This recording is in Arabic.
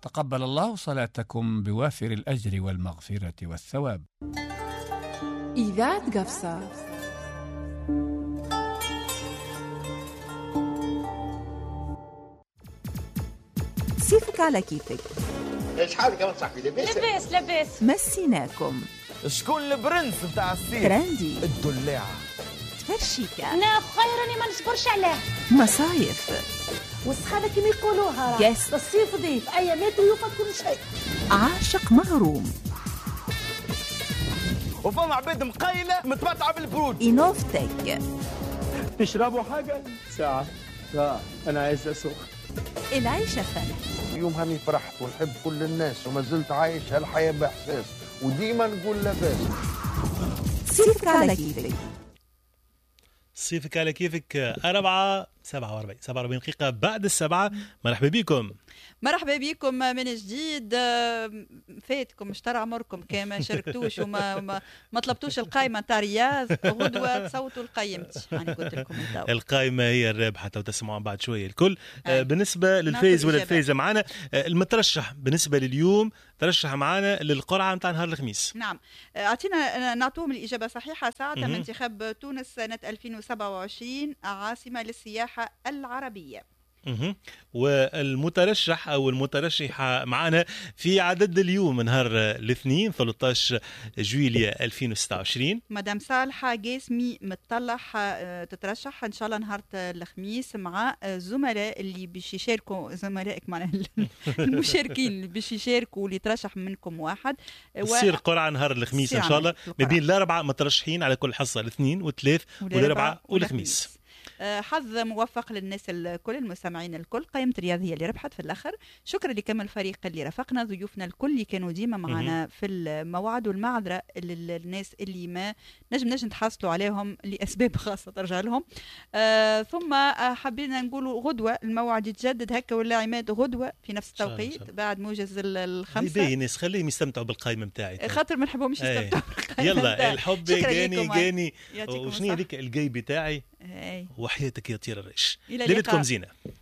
تقبل الله صلاتكم بوافر الأجر والمغفرة والثواب. إذاعة قفصة. صيفك على كيفك. ايش حالك يا صاحبي؟ لاباس مسيناكم. شكون البرنس بتاع الصيف؟ ترندي، الدلاعة، تفرشيكا، انا خيرني ما نصبرش عليه. مصايف، والسخانة كما يقولوها يس. الصيف ضيف ايامات ويوفى كل شيء. عاشق مغروم، وفما عباد مقيلة متمتعة بالبرود. إنوفتك، تشربوا حاجة؟ ساعة أنا عايز أسوق. العيشة فن. يوم هاني فرحت ونحب كل الناس وما زلت عايش هالحياة بإحساس وديما نقول لاباس. صيفك على كيفك. صيفك على كيفك. 47 دقيقة بعد السبعة. مرحبا بكم. مرحبا بكم من جديد. فاتكم اشترى عمركم كما شاركتوش وما ما طلبتوش القائمة تاع رياض. غدوة تصوتوا القيمتي. أنا قلت لكم القائمة هي الرابحة تسمعوا بعد شوية الكل. بالنسبة للفايز ولا الفايزة معنا المترشح بالنسبة لليوم ترشح معنا للقرعة نتاع نهار الخميس. نعم أعطينا نعطوهم الإجابة صحيحة ساعة من انتخاب تونس سنة 2027 عاصمة للسياحة العربية. والمترشح أو المترشحة معنا في عدد اليوم نهار الاثنين 13 جويليا 2026 مدام صالحة قاسمي متطلح تترشح إن شاء الله نهار الخميس مع زملاء اللي باش يشاركوا زملائك معنا المشاركين اللي باش يشاركوا اللي ترشح منكم واحد. تصير قرعة نهار الخميس إن شاء الله ما بين الأربعة مترشحين على كل حصة الاثنين والثلاث والأربعة والخميس. حظ موفق للناس الكل المستمعين الكل. قائمة الرياض هي اللي ربحت في الآخر. شكرا لكم الفريق اللي رافقنا ضيوفنا الكل اللي كانوا ديما معنا في الموعد والمعذرة للناس اللي ما نجم نتحصلوا عليهم لأسباب خاصة ترجع لهم. ثم حبينا نقولوا غدوة الموعد يتجدد هكا ولا عماد غدوة في نفس التوقيت بعد موجز الخمسة. الناس خليهم يستمتعوا بالقائمة متاعي خاطر ما نحبهمش يستمتعوا بالقائمة. يلا الحب جاني وشنو هذيك الجاي بتاعي وحياتك يا طير الريش. ليلتكم زينة.